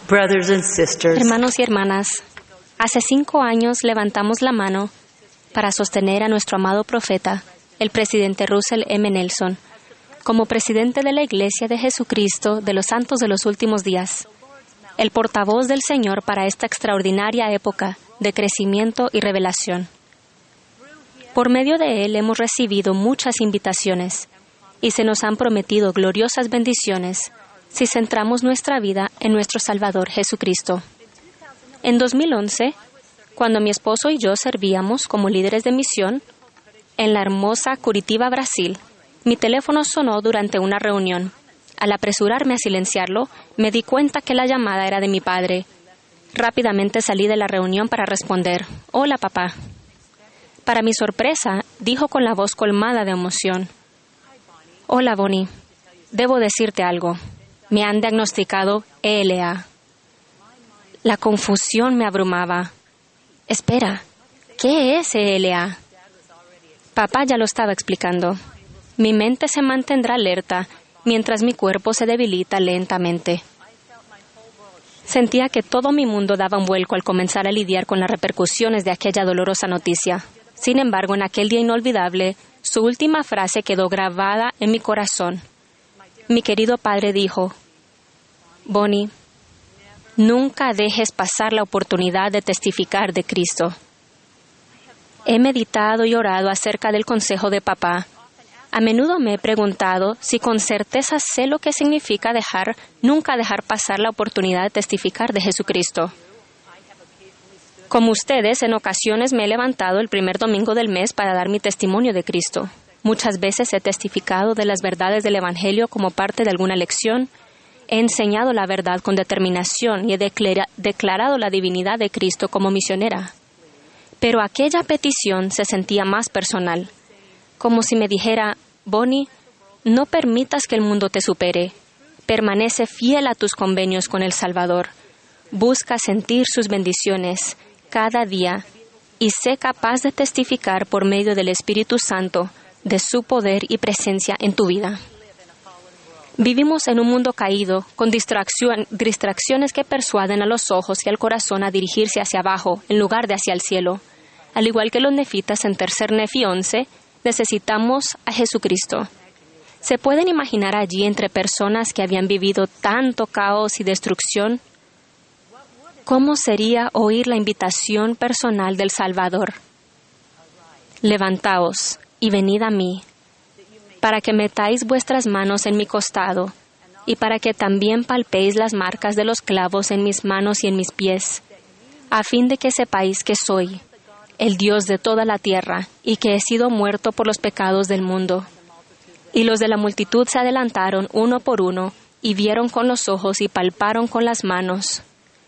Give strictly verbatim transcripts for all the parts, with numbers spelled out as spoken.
Brothers and sisters, Hermanos y hermanas, hace cinco años levantamos la mano para sostener a nuestro amado profeta, el presidente Russell M. Nelson, como presidente de la Iglesia de Jesucristo de los Santos de los Últimos Días, el portavoz del Señor para esta extraordinaria época de crecimiento y revelación. Por medio de él hemos recibido muchas invitaciones y se nos han prometido gloriosas bendiciones si centramos nuestra vida en nuestro Salvador Jesucristo. En dos mil once, cuando mi esposo y yo servíamos como líderes de misión en la hermosa Curitiba, Brasil, mi teléfono sonó durante una reunión. Al apresurarme a silenciarlo, me di cuenta que la llamada era de mi padre. Rápidamente salí de la reunión para responder: «Hola, papá». Para mi sorpresa, dijo con la voz colmada de emoción: «Hola, Bonnie. Debo decirte algo. Me han diagnosticado E L A». La confusión me abrumaba. Espera, ¿qué es E L A? Papá ya lo estaba explicando. Mi mente se mantendrá alerta mientras mi cuerpo se debilita lentamente. Sentía que todo mi mundo daba un vuelco al comenzar a lidiar con las repercusiones de aquella dolorosa noticia. Sin embargo, en aquel día inolvidable, su última frase quedó grabada en mi corazón. Mi querido padre dijo: «Bonnie, nunca dejes pasar la oportunidad de testificar de Cristo». He meditado y orado acerca del consejo de papá. A menudo me he preguntado si con certeza sé lo que significa dejar, nunca dejar pasar la oportunidad de testificar de Jesucristo. Como ustedes, en ocasiones me he levantado el primer domingo del mes para dar mi testimonio de Cristo. Muchas veces he testificado de las verdades del Evangelio como parte de alguna lección. He enseñado la verdad con determinación y he declara- declarado la divinidad de Cristo como misionera. Pero aquella petición se sentía más personal, como si me dijera: «Bonnie, no permitas que el mundo te supere. Permanece fiel a tus convenios con el Salvador. Busca sentir sus bendiciones cada día y sé capaz de testificar por medio del Espíritu Santo de su poder y presencia en tu vida». Vivimos en un mundo caído, con distracción, distracciones que persuaden a los ojos y al corazón a dirigirse hacia abajo, en lugar de hacia el cielo. Al igual que los nefitas en Tercer Nefi once, necesitamos a Jesucristo. ¿Se pueden imaginar allí entre personas que habían vivido tanto caos y destrucción? ¿Cómo sería oír la invitación personal del Salvador? «Levantaos y venid a mí, para que metáis vuestras manos en mi costado, y para que también palpéis las marcas de los clavos en mis manos y en mis pies, a fin de que sepáis que soy el Dios de toda la tierra, y que he sido muerto por los pecados del mundo». Y los de la multitud se adelantaron uno por uno, y vieron con los ojos y palparon con las manos,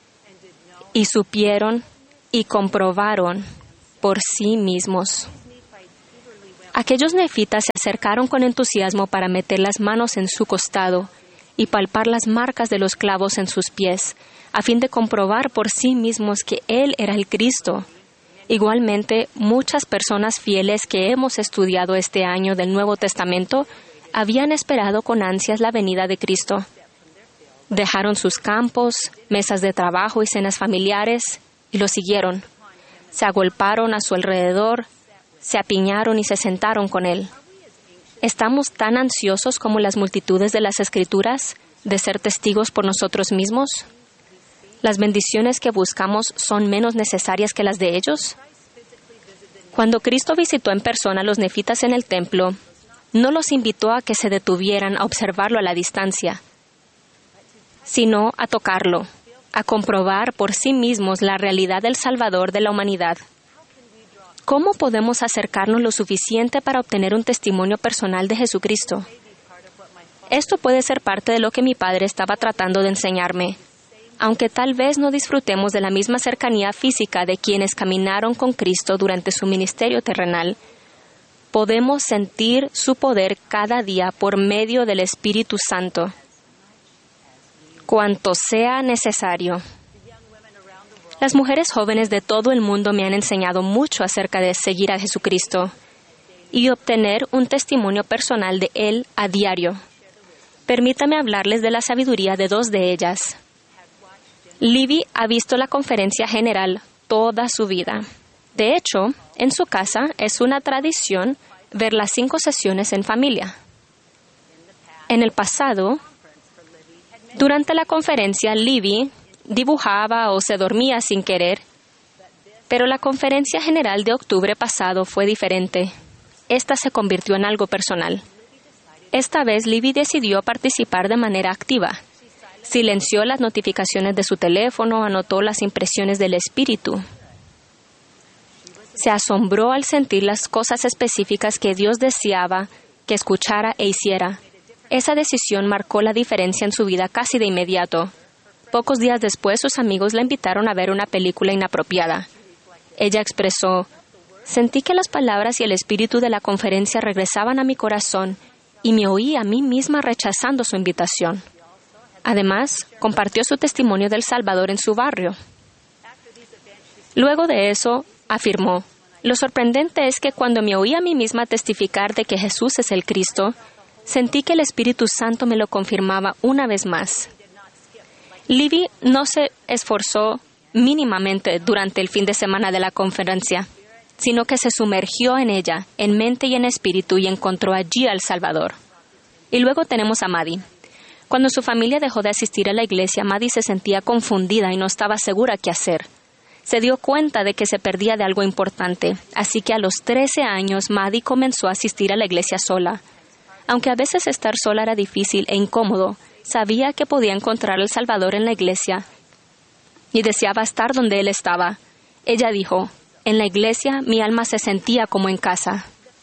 y supieron y comprobaron por sí mismos. Aquellos nefitas se acercaron con entusiasmo para meter las manos en su costado y palpar las marcas de los clavos en sus pies, a fin de comprobar por sí mismos que Él era el Cristo. Igualmente, muchas personas fieles que hemos estudiado este año del Nuevo Testamento habían esperado con ansias la venida de Cristo. Dejaron sus campos, mesas de trabajo y cenas familiares y lo siguieron. Se agolparon a su alrededor, se apiñaron y se sentaron con Él. ¿Estamos tan ansiosos como las multitudes de las Escrituras de ser testigos por nosotros mismos? ¿Las bendiciones que buscamos son menos necesarias que las de ellos? Cuando Cristo visitó en persona a los nefitas en el templo, no los invitó a que se detuvieran a observarlo a la distancia, sino a tocarlo, a comprobar por sí mismos la realidad del Salvador de la humanidad. ¿Cómo podemos acercarnos lo suficiente para obtener un testimonio personal de Jesucristo? Esto puede ser parte de lo que mi padre estaba tratando de enseñarme. Aunque tal vez no disfrutemos de la misma cercanía física de quienes caminaron con Cristo durante su ministerio terrenal, podemos sentir su poder cada día por medio del Espíritu Santo, cuanto sea necesario. Las mujeres jóvenes de todo el mundo me han enseñado mucho acerca de seguir a Jesucristo y obtener un testimonio personal de Él a diario. Permítame hablarles de la sabiduría de dos de ellas. Libby ha visto la conferencia general toda su vida. De hecho, en su casa es una tradición ver las cinco sesiones en familia. En el pasado, durante la conferencia, Libby dibujaba o se dormía sin querer, pero la conferencia general de octubre pasado fue diferente. Esta se convirtió en algo personal. Esta vez, Libby decidió participar de manera activa. Silenció las notificaciones de su teléfono, anotó las impresiones del espíritu. Se asombró al sentir las cosas específicas que Dios deseaba que escuchara e hiciera. Esa decisión marcó la diferencia en su vida casi de inmediato. Pocos días después, sus amigos la invitaron a ver una película inapropiada. Ella expresó: «Sentí que las palabras y el espíritu de la conferencia regresaban a mi corazón y me oí a mí misma rechazando su invitación». Además, compartió su testimonio del Salvador en su barrio. Luego de eso, afirmó: «Lo sorprendente es que cuando me oí a mí misma testificar de que Jesús es el Cristo, sentí que el Espíritu Santo me lo confirmaba una vez más». Libby no se esforzó mínimamente durante el fin de semana de la conferencia, sino que se sumergió en ella, en mente y en espíritu, y encontró allí al Salvador. Y luego tenemos a Maddie. Cuando su familia dejó de asistir a la iglesia, Maddie se sentía confundida y no estaba segura qué hacer. Se dio cuenta de que se perdía de algo importante, así que a los trece años Maddie comenzó a asistir a la iglesia sola. Aunque a veces estar sola era difícil e incómodo, sabía que podía encontrar al Salvador en la iglesia y deseaba estar donde Él estaba. Ella dijo: «En la iglesia mi alma se sentía como en casa».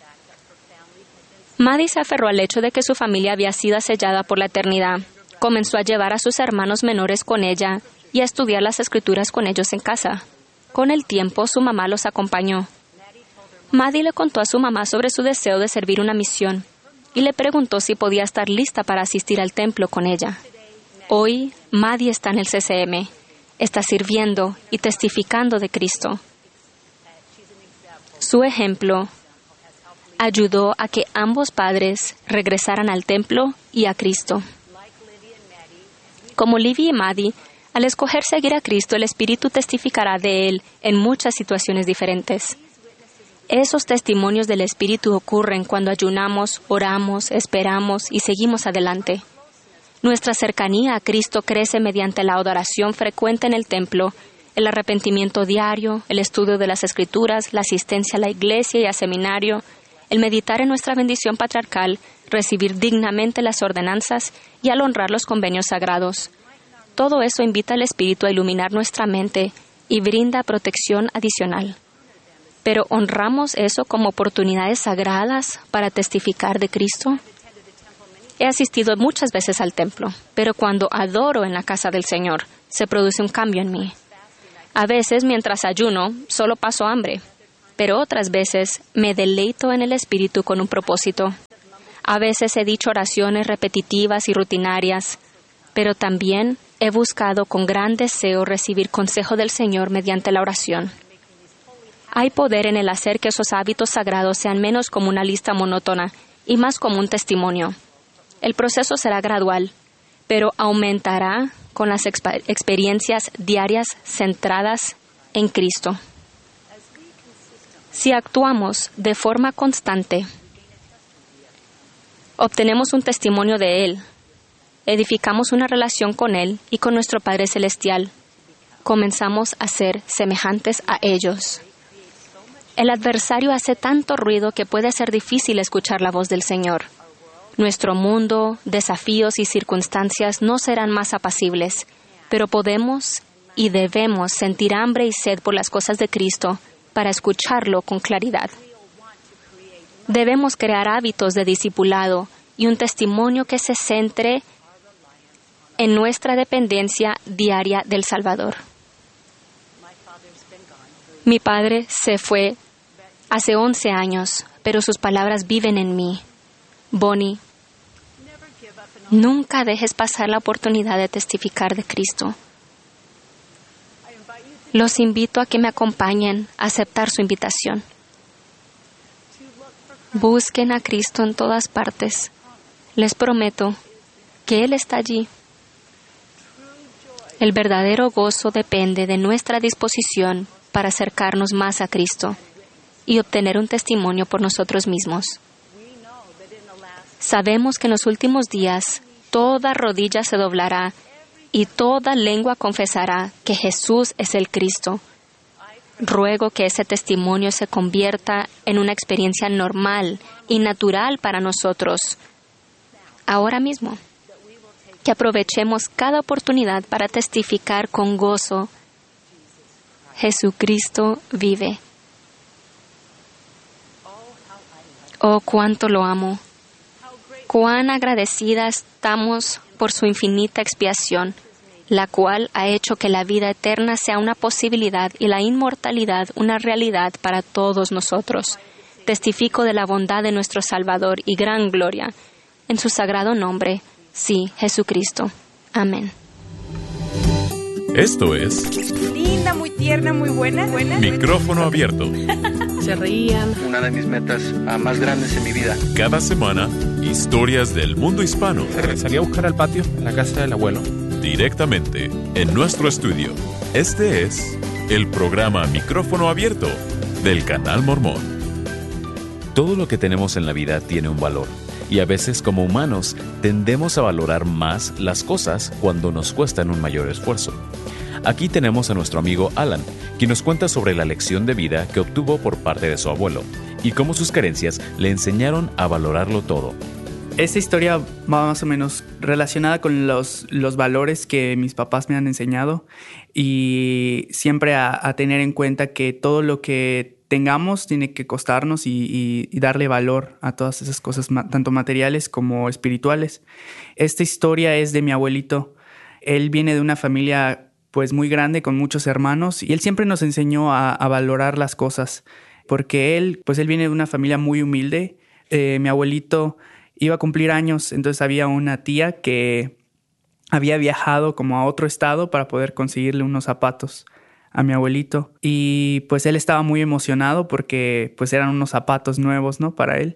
Maddie se aferró al hecho de que su familia había sido sellada por la eternidad. Comenzó a llevar a sus hermanos menores con ella y a estudiar las escrituras con ellos en casa. Con el tiempo, su mamá los acompañó. Maddie le contó a su mamá sobre su deseo de servir una misión y le preguntó si podía estar lista para asistir al templo con ella. Hoy, Maddie está en el C C M, está sirviendo y testificando de Cristo. Su ejemplo ayudó a que ambos padres regresaran al templo y a Cristo. Como Libby y Maddie, al escoger seguir a Cristo, el Espíritu testificará de Él en muchas situaciones diferentes. Esos testimonios del Espíritu ocurren cuando ayunamos, oramos, esperamos y seguimos adelante. Nuestra cercanía a Cristo crece mediante la adoración frecuente en el templo, el arrepentimiento diario, el estudio de las Escrituras, la asistencia a la iglesia y al seminario, el meditar en nuestra bendición patriarcal, recibir dignamente las ordenanzas y al honrar los convenios sagrados. Todo eso invita al Espíritu a iluminar nuestra mente y brinda protección adicional. Pero ¿honramos eso como oportunidades sagradas para testificar de Cristo? He asistido muchas veces al templo, pero cuando adoro en la casa del Señor, se produce un cambio en mí. A veces, mientras ayuno, solo paso hambre, pero otras veces me deleito en el Espíritu con un propósito. A veces he dicho oraciones repetitivas y rutinarias, pero también he buscado con gran deseo recibir consejo del Señor mediante la oración. Hay poder en el hacer que esos hábitos sagrados sean menos como una lista monótona y más como un testimonio. El proceso será gradual, pero aumentará con las exp- experiencias diarias centradas en Cristo. Si actuamos de forma constante, obtenemos un testimonio de Él, edificamos una relación con Él y con nuestro Padre Celestial. Comenzamos a ser semejantes a ellos. El adversario hace tanto ruido que puede ser difícil escuchar la voz del Señor. Nuestro mundo, desafíos y circunstancias no serán más apacibles, pero podemos y debemos sentir hambre y sed por las cosas de Cristo para escucharlo con claridad. Debemos crear hábitos de discipulado y un testimonio que se centre en nuestra dependencia diaria del Salvador. Mi padre se fue hace once años, pero sus palabras viven en mí. Bonnie, nunca dejes pasar la oportunidad de testificar de Cristo. Los invito a que me acompañen a aceptar su invitación. Busquen a Cristo en todas partes. Les prometo que Él está allí. El verdadero gozo depende de nuestra disposición para acercarnos más a Cristo y obtener un testimonio por nosotros mismos. Sabemos que en los últimos días toda rodilla se doblará y toda lengua confesará que Jesús es el Cristo. Ruego que ese testimonio se convierta en una experiencia normal y natural para nosotros ahora mismo. Que aprovechemos cada oportunidad para testificar con gozo: Jesucristo vive. Oh, cuánto lo amo. Cuán agradecida estamos por su infinita expiación, la cual ha hecho que la vida eterna sea una posibilidad y la inmortalidad una realidad para todos nosotros. Testifico de la bondad de nuestro Salvador y gran gloria. En su sagrado nombre, sí, Jesucristo. Amén. Esto es... linda, muy tierna, muy buena. buena. Micrófono abierto. Se reían. Una de mis metas uh, más grandes en mi vida. Cada semana, historias del mundo hispano. Salí a buscar al patio, en la casa del abuelo. Directamente, en nuestro estudio. Este es el programa Micrófono Abierto del Canal Mormón. Todo lo que tenemos en la vida tiene un valor. Y a veces, como humanos, tendemos a valorar más las cosas cuando nos cuestan un mayor esfuerzo. Aquí tenemos a nuestro amigo Alan, quien nos cuenta sobre la lección de vida que obtuvo por parte de su abuelo y cómo sus carencias le enseñaron a valorarlo todo. Esta historia va más o menos relacionada con los, los valores que mis papás me han enseñado y siempre a, a tener en cuenta que todo lo que tengamos tiene que costarnos y, y, y darle valor a todas esas cosas, ma- tanto materiales como espirituales. Esta historia es de mi abuelito. Él viene de una familia pues muy grande con muchos hermanos y él siempre nos enseñó a, a valorar las cosas porque él pues él viene de una familia muy humilde. Eh, mi abuelito iba a cumplir años, entonces había una tía que había viajado como a otro estado para poder conseguirle unos zapatos a mi abuelito y pues él estaba muy emocionado porque pues eran unos zapatos nuevos, ¿no? Para él.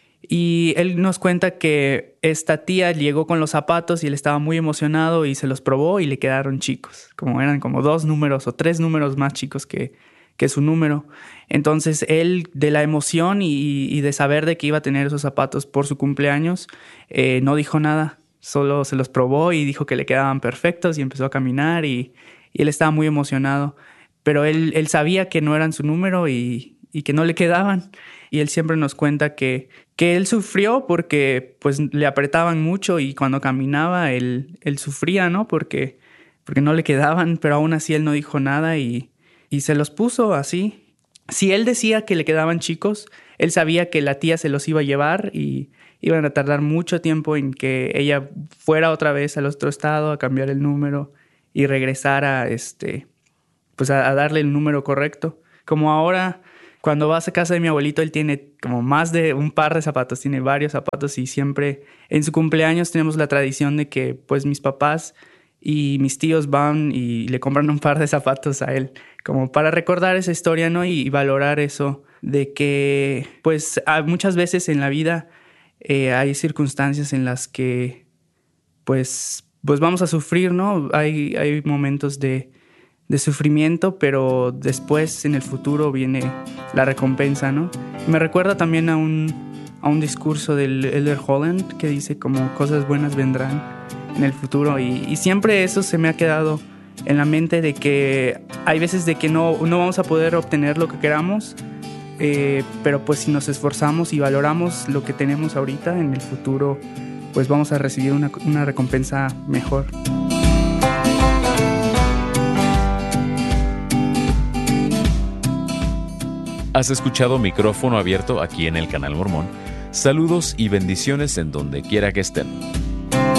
Y él nos cuenta que esta tía llegó con los zapatos y él estaba muy emocionado y se los probó y le quedaron chicos, como eran como dos números o tres números más chicos que, que su número. Entonces él, de la emoción y, y de saber de que iba a tener esos zapatos por su cumpleaños, eh, no dijo nada, solo se los probó y dijo que le quedaban perfectos y empezó a caminar y, y él estaba muy emocionado. Pero él, él sabía que no eran su número y, y que no le quedaban. Y él siempre nos cuenta que, que él sufrió porque pues, le apretaban mucho y cuando caminaba él, él sufría, ¿no? Porque, porque no le quedaban, pero aún así él no dijo nada y, y se los puso así. Si él decía que le quedaban chicos, él sabía que la tía se los iba a llevar y iban a tardar mucho tiempo en que ella fuera otra vez al otro estado a cambiar el número y regresara este, pues a, a darle el número correcto. Como ahora... Cuando vas a casa de mi abuelito, él tiene como más de un par de zapatos, tiene varios zapatos y siempre en su cumpleaños tenemos la tradición de que pues mis papás y mis tíos van y le compran un par de zapatos a él, como para recordar esa historia, ¿no? Y, y valorar eso de que pues muchas veces en la vida eh, hay circunstancias en las que pues, pues vamos a sufrir, ¿no? Hay, hay momentos de... de sufrimiento, pero después en el futuro viene la recompensa, ¿no? Me recuerda también a un, a un discurso del Elder Holland que dice como cosas buenas vendrán en el futuro y, y siempre eso se me ha quedado en la mente de que hay veces de que no, no vamos a poder obtener lo que queramos, eh, pero pues si nos esforzamos y valoramos lo que tenemos ahorita, en el futuro pues vamos a recibir una, una recompensa mejor. Has escuchado Micrófono Abierto aquí en el Canal Mormón. Saludos y bendiciones en donde quiera que estén.